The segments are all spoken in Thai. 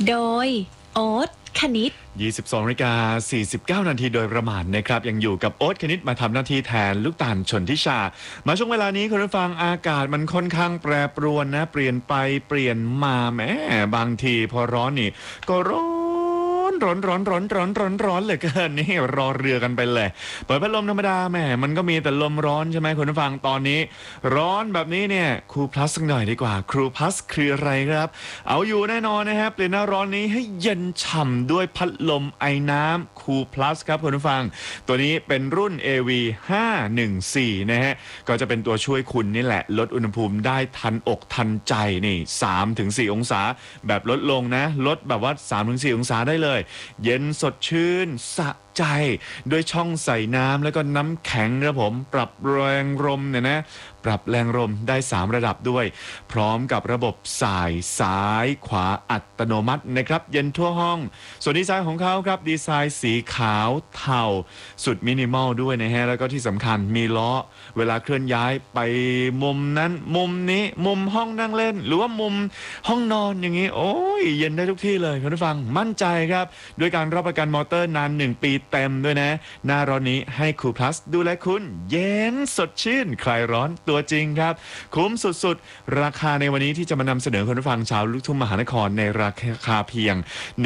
โดยโอ๊ตคณิต 22:49 นาทีโดยประมาณนะครับยังอยู่กับโอ๊ตคณิตมาทำหน้าที่แทนลูกตาลชนทิชามาช่วงเวลานี้คุณผู้ฟังอากาศมันค่อนข้างแปรปรวนนะเปลี่ยนไปเปลี่ยนมาแหมบางทีพอร้อนนี่ก็ร้อนเลยเกินนี่รอเรือกันไปเลยเปิดพัดลมธรรมดาแหมมันก็มีแต่ลมร้อนใช่ไหมคุณผู้ฟังตอนนี้ร้อนแบบนี้เนี่ยครูพลัสสักหน่อยดีกว่าครูพลัสคืออะไรครับเอาอยู่แน่นอนนะครับเปลี่ยนหน้าร้อนนี้ให้เย็นฉ่ำด้วยพัดลมไอน้ำครูพลัสครับคุณผู้ฟังตัวนี้เป็นรุ่น AV 514นะฮะก็จะเป็นตัวช่วยคุณนี่แหละลดอุณหภูมิได้ทันอกทันใจนี่ 3-4 องศาแบบลดลงนะลดแบบว่า 3-4 องศาได้เลยเย็นสดชื่นสะใจด้วยช่องใส่น้ำแล้วก็น้ำแข็งครับผมปรับแรงลมเนี่ยนะปรับแรงลมได้3ระดับด้วยพร้อมกับระบบสายซ้ายขวาอัตโนมัตินะครับเย็นทั่วห้องส่วนดีไซน์ของเขาครับดีไซน์สีขาวเทาสุดมินิมอลด้วยนะฮะแล้วก็ที่สำคัญมีล้อเวลาเคลื่อนย้ายไปมุมนั้นมุมนี้มุมห้องนั่งเล่นหรือว่ามุมห้องนอนอย่างนี้โอ้ยเย็นได้ทุกที่เลยคุณผู้ฟังมั่นใจครับด้วยการรับประกันมอเตอร์นาน1 ปีเต็มด้วยนะหน้าร้อนนี้ให้ครูพลัสดูแลคุณเย็นสดชื่นคลายร้อนตัวจริงครับคุ้มสุดๆราคาในวันนี้ที่จะมานำเสนอคุณผู้ฟังชาวลูกทุ่งมหานครในราคาเพียง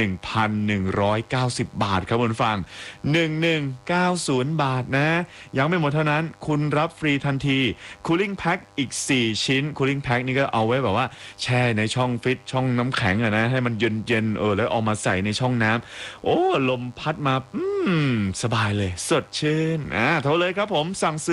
1,190 บาทครับคุณผู้ฟัง1190 บาทนะยังไม่หมดเท่านั้นคุณรับฟรีทันทีคูลิ่งแพ็คอีก4ชิ้นคูลิ่งแพ็คนี่ก็เอาไว้แบบว่าแช่ในช่องฟิตช่องน้ำแข็งอะนะให้มันเย็นๆแล้วเอามาใส่ในช่องน้ำโอ้ลมพัดมาสบายเลยสดชื่นโทรเลยครับผมสั่งซื้อ